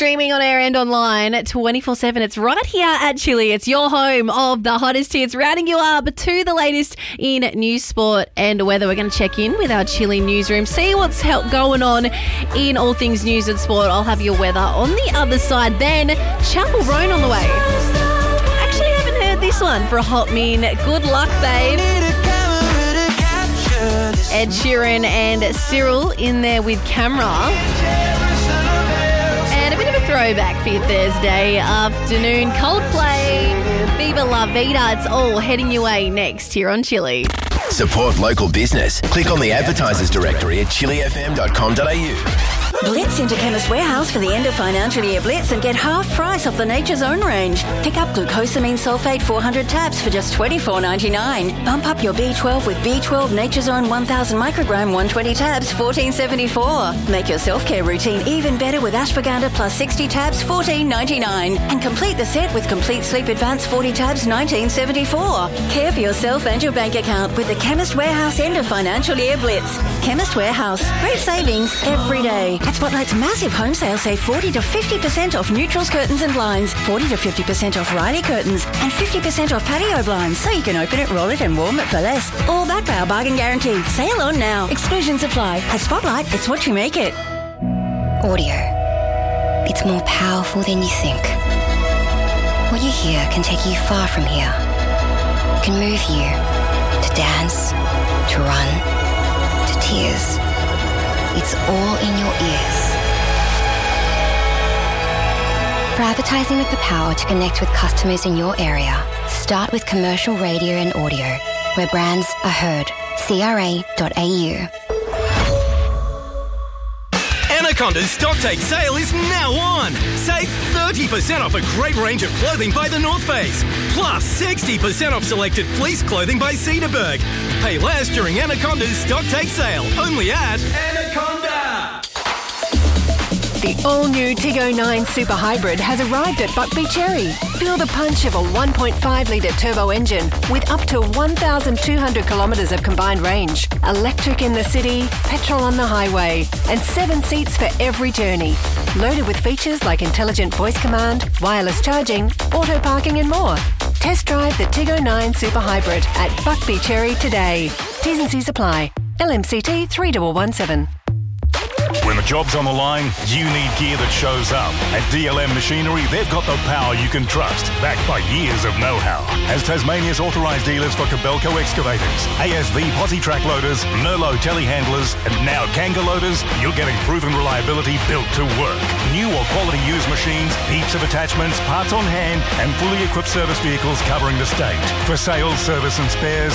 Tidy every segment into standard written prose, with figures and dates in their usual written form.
Streaming on air and online 24/7. It's right here at Chili. It's your home of the hottest hits, rounding you up to the latest in news, sport and weather. We're going to check in with our Chili newsroom, see what's going on in all things news and sport. I'll have your weather on the other side. Then Chapel Roan on the way. Actually, haven't heard this one for a hot minute. Good luck, babe. Ed Sheeran and Cyril in there with Camera. And a bit of a throwback for your Thursday afternoon. Coldplay, Viva La Vida. It's all heading your way next here on Chili. Support local business. Click on the advertisers directory at chilifm.com.au. Blitz into Chemist Warehouse for the end of financial year Blitz and get half price off the Nature's Own range. Pick up glucosamine sulfate 400 tabs for just $24.99. Bump up your B12 with B12 Nature's Own 1000 microgram 120 tabs, $14.74. Make your self-care routine even better with ashwagandha plus 60 tabs, $14.99. And complete the set with Complete Sleep Advance 40 tabs, $19.74. Care for yourself and your bank account with the Chemist Warehouse end of financial year Blitz. Chemist Warehouse. Great savings every day. At Spotlight's massive home sale, save 40 to 50% off neutrals, curtains and blinds, 40 to 50% off Riley curtains, and 50% off patio blinds, so you can open it, roll it and warm it for less. All backed by our bargain guarantee. Sale on now. Exclusions apply. At Spotlight, it's what you make it. Audio. It's more powerful than you think. What you hear can take you far from here. It can move you to dance, to run, to tears. It's all in your ears. For advertising with the power to connect with customers in your area, start with commercial radio and audio, where brands are heard. CRA.au. Anaconda's stock take sale is now on. Save 30% off a great range of clothing by The North Face. Plus 60% off selected fleece clothing by Cedarburg. Pay less during Anaconda's stock take sale. Only at Anaconda. The all-new Tiggo 9 Super Hybrid has arrived at Buckby Cherry. Feel the punch of a 1.5-litre turbo engine with up to 1,200 kilometres of combined range. Electric in the city, petrol on the highway, and 7 seats for every journey. Loaded with features like intelligent voice command, wireless charging, auto parking and more. Test drive the Tiggo 9 Super Hybrid at Buckby Cherry today. T's and C's apply. LMCT 3117. When the job's on the line, you need gear that shows up. At DLM Machinery, they've got the power you can trust, backed by years of know-how. As Tasmania's authorised dealers for Kobelco excavators, ASV posi track loaders, Merlot telehandlers, and now Kanga loaders, you're getting proven reliability built to work. New or quality used machines, heaps of attachments, parts on hand, and fully equipped service vehicles covering the state. For sales, service and spares,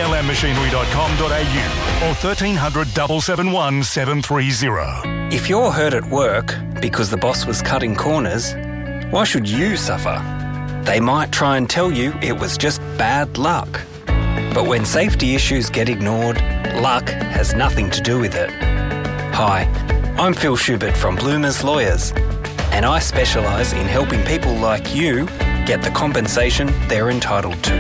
dlmmachinery.com.au or 1300 771 730. If you're hurt at work because the boss was cutting corners, why should you suffer? They might try and tell you it was just bad luck. But when safety issues get ignored, luck has nothing to do with it. Hi, I'm Phil Schubert from Bloomers Lawyers, and I specialise in helping people like you get the compensation they're entitled to.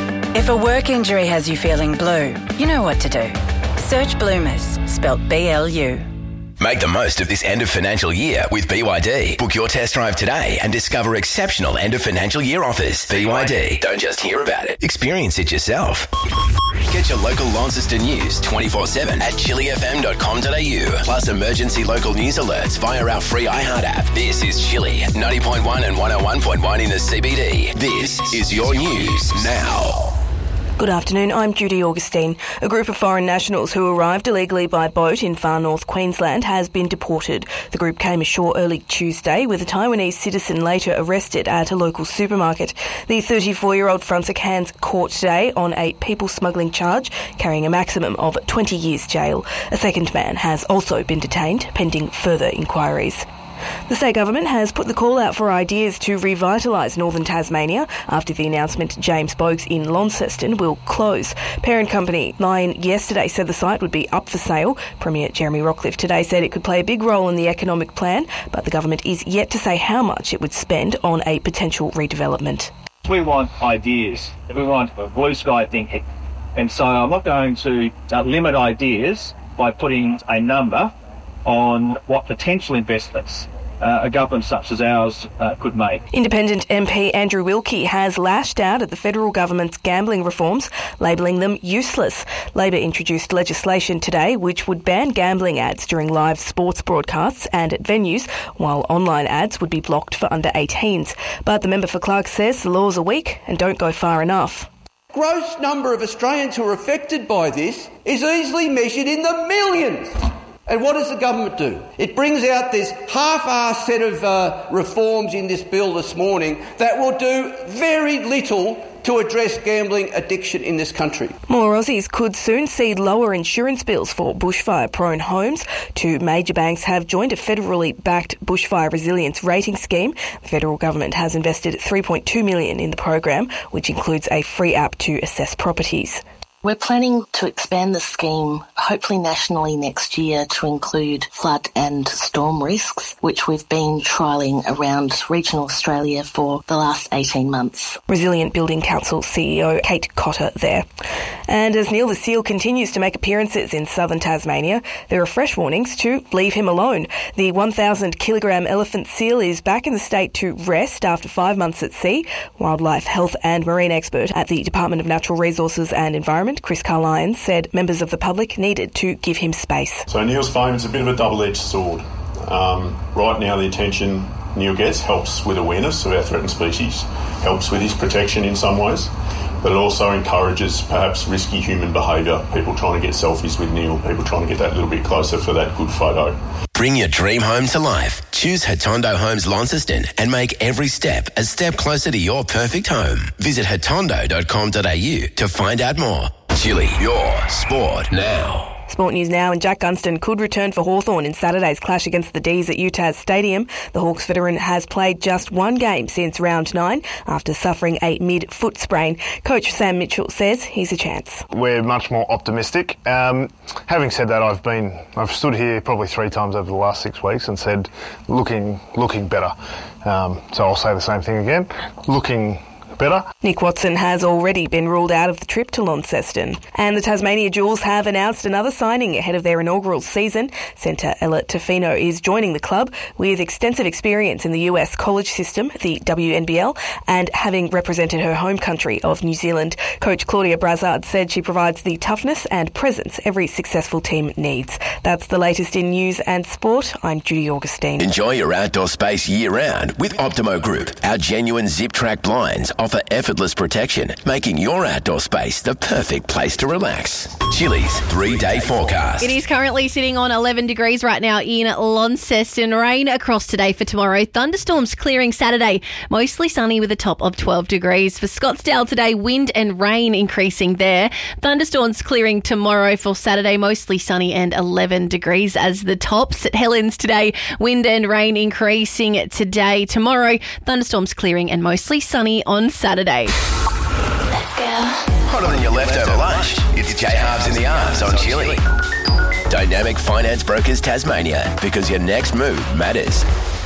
If a work injury has you feeling blue, you know what to do. Search Bloomers, spelt BLU. Make the most of this end of financial year with BYD. Book your test drive today and discover exceptional end of financial year offers. BYD. Don't just hear about it. Experience it yourself. Get your local Launceston news 24/7 at chilifm.com.au. Plus emergency local news alerts via our free iHeart app. This is Chili, 90.1 and 101.1 in the CBD. This is your news now. Good afternoon, I'm Judy Augustine. A group of foreign nationals who arrived illegally by boat in far north Queensland has been deported. The group came ashore early Tuesday, with a Taiwanese citizen later arrested at a local supermarket. The 34-year-old fronts a Cairns court today on a people smuggling charge, carrying a maximum of 20 years jail. A second man has also been detained, pending further inquiries. The state government has put the call out for ideas to revitalise northern Tasmania after the announcement James Bogues in Launceston will close. Parent company Lion yesterday said the site would be up for sale. Premier Jeremy Rockliff today said it could play a big role in the economic plan, but the government is yet to say how much it would spend on a potential redevelopment. We want ideas. We want blue sky thinking. And so I'm not going to limit ideas by putting a number on what potential investments a government such as ours could make. Independent MP Andrew Wilkie has lashed out at the federal government's gambling reforms, labelling them useless. Labor introduced legislation today which would ban gambling ads during live sports broadcasts and at venues, while online ads would be blocked for under 18s. But the member for Clark says the laws are weak and don't go far enough. Gross number of Australians who are affected by this is easily measured in the millions. And what does the government do? It brings out this half-assed set of reforms in this bill this morning that will do very little to address gambling addiction in this country. More Aussies could soon see lower insurance bills for bushfire-prone homes. 2 major banks have joined a federally backed bushfire resilience rating scheme. The federal government has invested $3.2 million in the program, which includes a free app to assess properties. We're planning to expand the scheme, hopefully nationally next year, to include flood and storm risks, which we've been trialling around regional Australia for the last 18 months. Resilient Building Council CEO Kate Cotter there. And as Neil the seal continues to make appearances in southern Tasmania, there are fresh warnings to leave him alone. The 1,000-kilogram elephant seal is back in the state to rest after 5 months at sea. Wildlife health and marine expert at the Department of Natural Resources and Environment, Chris Carlyon, said members of the public needed to give him space. So Neil's fame is a bit of a double-edged sword. Right now the attention Neil gets helps with awareness of our threatened species, helps with his protection in some ways, but it also encourages perhaps risky human behaviour, people trying to get selfies with Neil, people trying to get that little bit closer for that good photo. Bring your dream home to life. Choose Hatondo Homes Launceston and make every step a step closer to your perfect home. Visit hatondo.com.au to find out more. Chili, your sport now. Sport news now, and Jack Gunston could return for Hawthorn in Saturday's clash against the D's at UTAS Stadium. The Hawks veteran has played just 1 game since round 9 after suffering a mid-foot sprain. Coach Sam Mitchell says he's a chance. We're much more optimistic. Having said that, I've stood here probably 3 times over the last 6 weeks and said looking better. So I'll say the same thing again. Looking better. Nick Watson has already been ruled out of the trip to Launceston. And the Tasmania Jewels have announced another signing ahead of their inaugural season. Centre Ella Tofino is joining the club with extensive experience in the US college system, the WNBL, and having represented her home country of New Zealand. Coach Claudia Brassard said she provides the toughness and presence every successful team needs. That's the latest in news and sport. I'm Judy Augustine. Enjoy your outdoor space year-round with Optimo Group. Our genuine zip-track blinds offer effortless protection, making your outdoor space the perfect place to relax. Chili's 3-day forecast. It is currently sitting on 11 degrees right now in Launceston. Rain across today for tomorrow. Thunderstorms clearing Saturday. Mostly sunny with a top of 12 degrees. For Scottsdale today, wind and rain increasing there. Thunderstorms clearing tomorrow for Saturday. Mostly sunny and 11 degrees as the tops. At Helens today, wind and rain increasing today. Tomorrow, thunderstorms clearing and mostly sunny on Saturday. Hotter than your leftover lunch. It's J Halves in the Arms on Chili. Dynamic Finance Brokers Tasmania, because your next move matters.